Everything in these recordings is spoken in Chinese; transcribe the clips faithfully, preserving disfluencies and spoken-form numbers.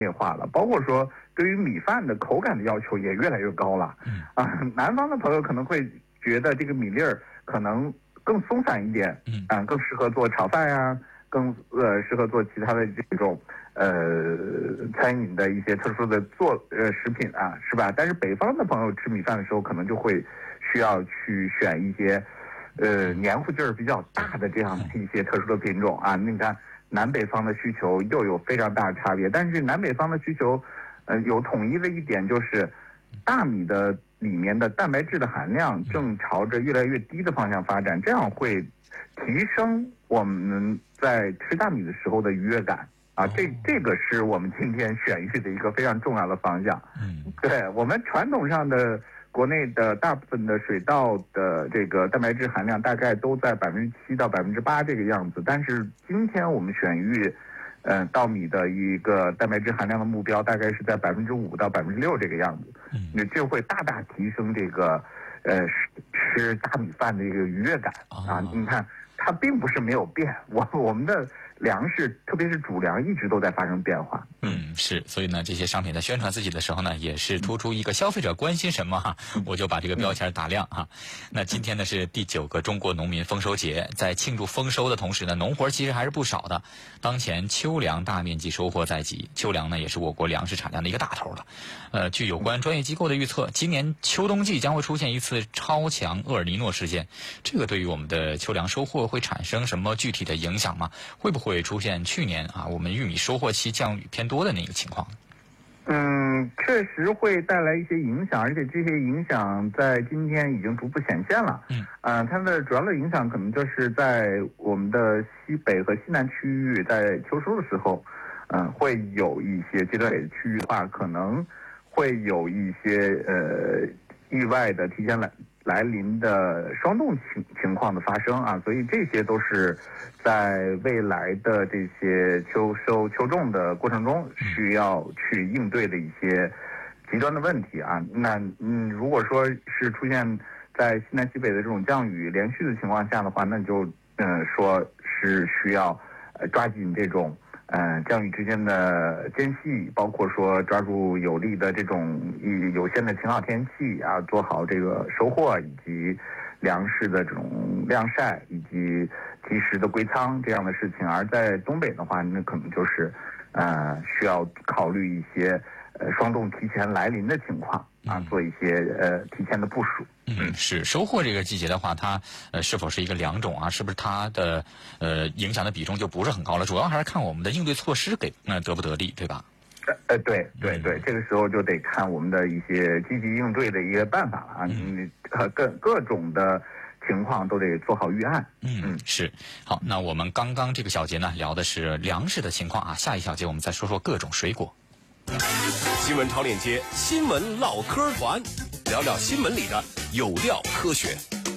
业化了，包括说对于米饭的口感的要求也越来越高了。啊，南方的朋友可能会觉得这个米粒儿可能更松散一点，嗯，啊，更适合做炒饭呀，更呃适合做其他的这种呃餐饮的一些特殊的做呃食品啊，是吧？但是北方的朋友吃米饭的时候，可能就会需要去选一些呃黏糊劲儿比较大的这样的一些特殊的品种啊。你看南北方的需求又有非常大的差别，但是南北方的需求呃有统一的一点，就是大米的里面的蛋白质的含量正朝着越来越低的方向发展，这样会提升我们在吃大米的时候的愉悦感啊，这这个是我们今天选育的一个非常重要的方向。嗯，对我们传统上的国内的大部分的水稻的这个蛋白质含量大概都在百分之七到百分之八这个样子，但是今天我们选育嗯，稻米的一个蛋白质含量的目标大概是在百分之五到百分之六这个样子，嗯，这会大大提升这个呃吃大米饭的一个愉悦感啊。你看，它并不是没有变，我我们的粮食，特别是主粮，一直都在发生变化。 嗯，是，所以呢，这些商品在宣传自己的时候呢，也是突出一个消费者关心什么哈，我就把这个标签打亮哈。那今天呢是第九个中国农民丰收节，在庆祝丰收的同时呢，农活其实还是不少的。当前秋粮大面积收获在即，秋粮呢也是我国粮食产量的一个大头了。呃，据有关专业机构的预测，今年秋冬季将会出现一次超强厄尔尼诺事件，这个对于我们的秋粮收获会产生什么具体的影响吗？会不会出现去年啊我们玉米收获期降雨偏多的那个情况？ 嗯，确实会带来一些影响，而且这些影响在今天已经逐步显现了。嗯，呃，它的主要的影响可能就是在我们的西北和西南区域，在秋收的时候，嗯、呃，会有一些阶段性区域的话，可能会有一些呃意外的提前来来临的霜冻情情况的发生啊，所以这些都是在未来的这些秋收秋种的过程中需要去应对的一些极端的问题啊。那嗯，如果说是出现在西南西北的这种降雨连续的情况下的话，那就嗯、呃、说是需要呃抓紧这种呃降雨之间的间隙，包括说抓住有利的这种有限的晴好天气啊，做好这个收获以及粮食的这种晾晒以及及时的归仓这样的事情。而在东北的话，那可能就是呃需要考虑一些呃霜冻提前来临的情况啊，做一些呃提前的部署。 嗯，是收获这个季节的话，它呃是否是一个良种啊？是不是它的呃影响的比重就不是很高了？主要还是看我们的应对措施给呃得不得力，对吧？ 呃，对对对，这个时候就得看我们的一些积极应对的一个办法了啊，你呃各各种的情况都得做好预案。 嗯嗯，是。好，那我们刚刚这个小节呢聊的是粮食的情况啊，下一小节我们再说说各种水果。 新闻超链接，新闻唠嗑团，聊聊新闻里的有料科学。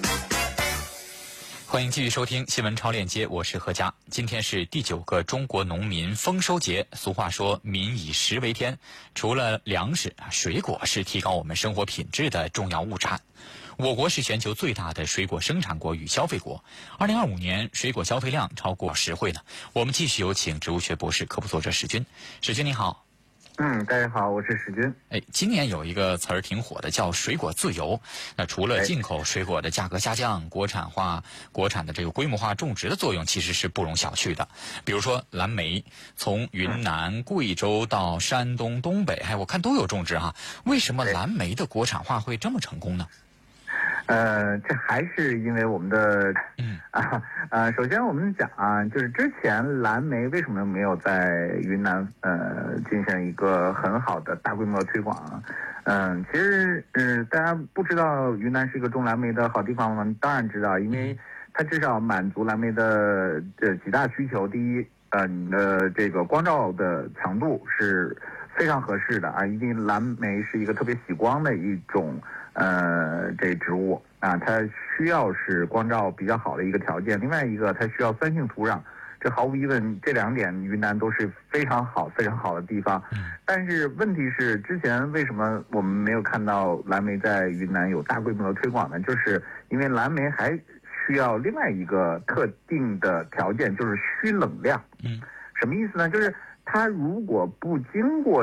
欢迎继续收听新闻超链接，我是何佳。今天是第九个中国农民丰收节，俗话说民以食为天，除了粮食，水果是提高我们生活品质的重要物产。我国是全球最大的水果生产国与消费国，二零二五年水果消费量超过十惠呢。我们继续有请植物学博士、科普作者史军。史军你好。 嗯，大家好，我是史军。 哎，今年有一个词儿挺火的，叫水果自由。那除了进口水果的价格下降，国产化、国产的这个规模化种植的作用其实是不容小觑的。比如说蓝莓，从云南、贵州到山东、东北，哎，我看都有种植哈。为什么蓝莓的国产化会这么成功呢？ 呃，这还是因为我们的，嗯啊呃，首先我们讲啊，就是之前蓝莓为什么没有在云南呃进行一个很好的大规模推广？嗯、呃，其实嗯、呃，大家不知道云南是一个种蓝莓的好地方吗？当然知道，因为它至少满足蓝莓的这几大需求。第一，呃，你的这个光照的强度是非常合适的啊，因为蓝莓是一个特别喜光的一种。呃，这植物啊，它需要是光照比较好的一个条件。另外一个，它需要酸性土壤。这毫无疑问，这两点云南都是非常好、非常好的地方。但是问题是，之前为什么我们没有看到蓝莓在云南有大规模的推广呢？就是因为蓝莓还需要另外一个特定的条件，就是需冷量。嗯，什么意思呢？就是它如果不经过